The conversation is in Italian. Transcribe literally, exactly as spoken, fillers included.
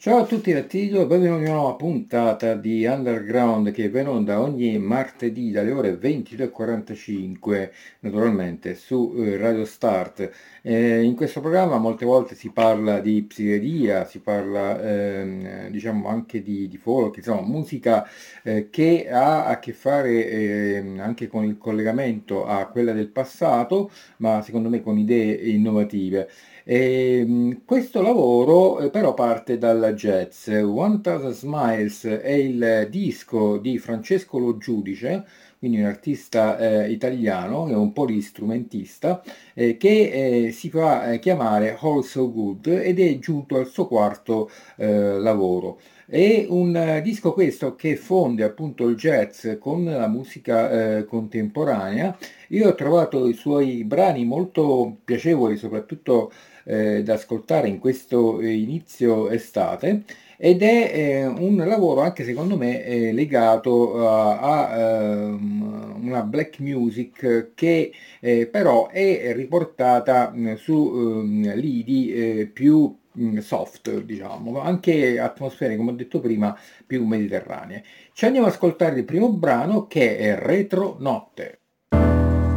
Ciao a tutti da Tiglio e benvenuti a una nuova puntata di Underground che va in onda ogni martedì dalle ore ventidue e quarantacinque, naturalmente su eh, Radio Start. Eh, in questo programma molte volte si parla di psichedelia, si parla ehm, diciamo anche di, di folk, insomma musica eh, che ha a che fare ehm, anche con il collegamento a quella del passato, ma secondo me con idee innovative. E, mh, questo lavoro eh, però parte dal jazz. mille Smiles è il disco di Francesco Lo Giudice, quindi un artista eh, italiano, è un polistrumentista, eh, che eh, si fa eh, chiamare All So Good ed è giunto al suo quarto eh, lavoro. È un eh, disco questo che fonde appunto il jazz con la musica eh, contemporanea. Io ho trovato i suoi brani molto piacevoli, soprattutto eh, da ascoltare in questo eh, inizio estate ed è eh, un lavoro anche secondo me eh, legato a, a, ehm, una black music che eh, però è riportata mh, su ehm, lidi eh, più mh, soft, diciamo, anche atmosfere, come ho detto prima, più mediterranee. Ci andiamo ad ascoltare il primo brano che è Retro Notte.